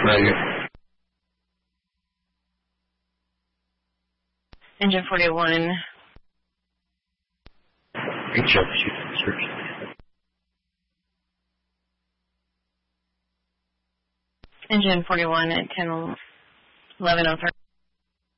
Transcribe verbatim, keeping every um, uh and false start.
Omega. Engine forty-one. Reach up, shoot, search. Engine forty-one at ten eleven oh three.